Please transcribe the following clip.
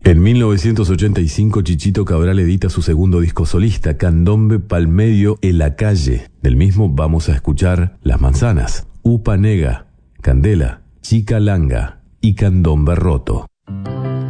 En 1985, Chichito Cabral edita su segundo disco solista, Candombe pa'l medio en la calle. Del mismo vamos a escuchar Las Manzanas, Upa Nega, Candela, Chica Langa y Candombe Roto.